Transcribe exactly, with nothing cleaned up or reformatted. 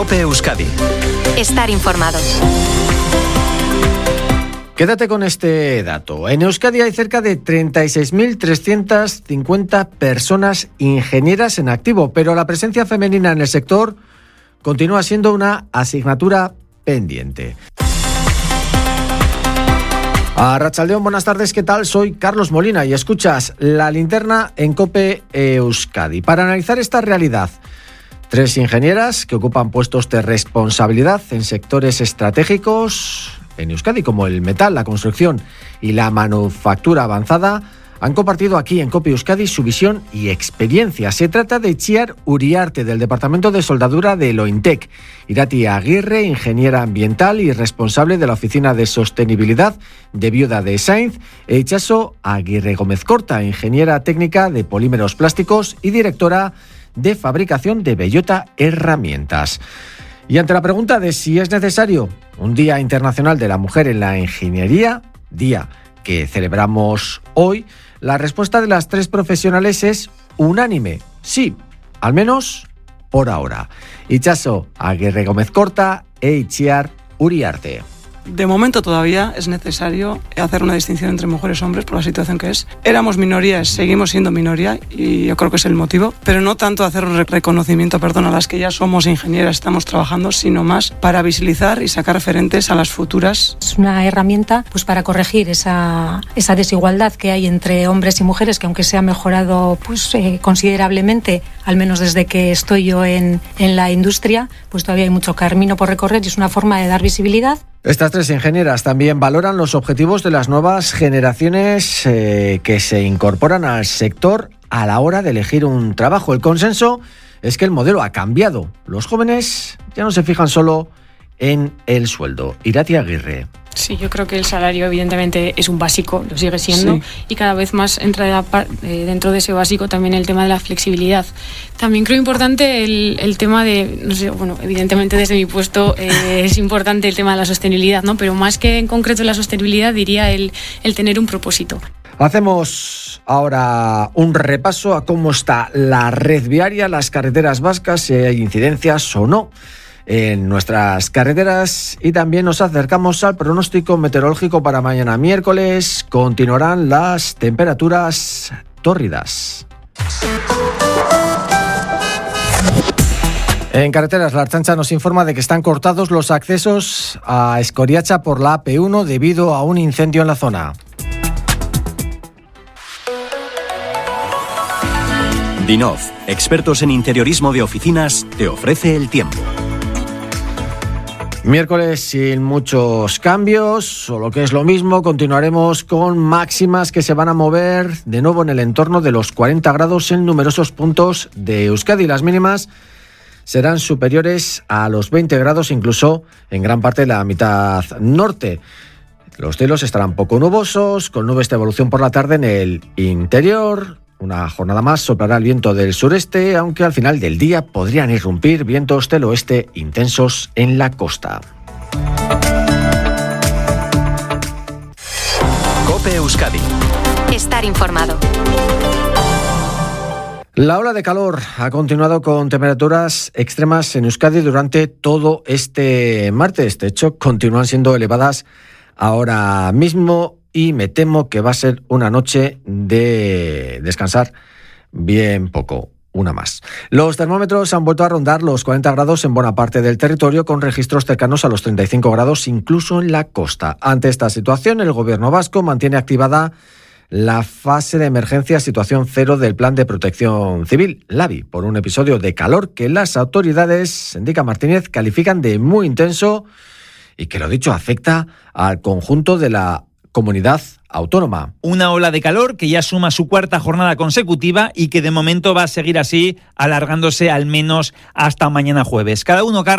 COPE Euskadi. Estar informados. Quédate con este dato. En Euskadi hay cerca de treinta y seis mil trescientas cincuenta personas ingenieras en activo, pero la presencia femenina en el sector continúa siendo una asignatura pendiente. Arratsaldeon, buenas tardes, ¿qué tal? Soy Carlos Molina y escuchas La Linterna en COPE Euskadi. Para analizar esta realidad, tres ingenieras que ocupan puestos de responsabilidad en sectores estratégicos en Euskadi, como el metal, la construcción y la manufactura avanzada, han compartido aquí en COPE Euskadi su visión y experiencia. Se trata de Itziar Uriarte, del Departamento de Soldadura del OINTEC, Irati Aguirre, ingeniera ambiental y responsable de la Oficina de Sostenibilidad de Viuda de Sainz, e Itxaso Aguirre Gómez Corta, ingeniera técnica de polímeros plásticos y directora de fabricación de Bellota Herramientas. Y ante la pregunta de si es necesario un Día Internacional de la Mujer en la Ingeniería, día que celebramos hoy, la respuesta de las tres profesionales es unánime. Sí, al menos por ahora. Itxaso Aguirre Gómez Corta e Itziar Uriarte. De momento todavía es necesario hacer una distinción entre mujeres y hombres por la situación que es. Éramos minorías, seguimos siendo minoría y yo creo que es el motivo, pero no tanto hacer un reconocimiento, perdón, a las que ya somos ingenieras, estamos trabajando, sino más para visibilizar y sacar referentes a las futuras. Es una herramienta pues para corregir esa, esa desigualdad que hay entre hombres y mujeres, que aunque se ha mejorado pues eh, considerablemente, al menos desde que estoy yo en, en la industria, pues todavía hay mucho camino por recorrer y es una forma de dar visibilidad. Estas tres ingenieras también valoran los objetivos de las nuevas generaciones eh, que se incorporan al sector a la hora de elegir un trabajo. El consenso es que el modelo ha cambiado. Los jóvenes ya no se fijan solo en el sueldo. Irati Aguirre. Sí, yo creo que el salario evidentemente es un básico, lo sigue siendo, sí. Y cada vez más entra eh, dentro de ese básico también el tema de la flexibilidad. También creo importante el, el tema de, no sé, bueno, evidentemente desde mi puesto eh, es importante el tema de la sostenibilidad, ¿no? Pero más que en concreto la sostenibilidad diría el, el tener un propósito. Hacemos ahora un repaso a cómo está la red viaria, las carreteras vascas, si hay incidencias o no en nuestras carreteras, y también nos acercamos al pronóstico meteorológico para mañana miércoles. Continuarán las temperaturas tórridas. En carreteras, la Ertzaintza nos informa de que están cortados los accesos a Escoriacha por la A P uno debido a un incendio en la zona. Dinov, expertos en interiorismo de oficinas, te ofrece el tiempo. Miércoles sin muchos cambios, o lo que es lo mismo, continuaremos con máximas que se van a mover de nuevo en el entorno de los cuarenta grados en numerosos puntos de Euskadi. Las mínimas serán superiores a los veinte grados, incluso en gran parte de la mitad norte. Los cielos estarán poco nubosos, con nubes de evolución por la tarde en el interior. Una jornada más soplará el viento del sureste, aunque al final del día podrían irrumpir vientos del oeste intensos en la costa. COPE Euskadi. Estar informado. La ola de calor ha continuado con temperaturas extremas en Euskadi durante todo este martes. De hecho, continúan siendo elevadas ahora mismo. Y me temo que va a ser una noche de descansar bien poco, una más. Los termómetros han vuelto a rondar los cuarenta grados en buena parte del territorio, con registros cercanos a los treinta y cinco grados incluso en la costa. Ante esta situación, el gobierno vasco mantiene activada la fase de emergencia situación cero del Plan de Protección Civil, LABI, por un episodio de calor que las autoridades, indica Martínez, califican de muy intenso y que, lo dicho, afecta al conjunto de la comunidad autónoma. Una ola de calor que ya suma su cuarta jornada consecutiva y que de momento va a seguir así, alargándose al menos hasta mañana jueves. Cada uno, Carlos.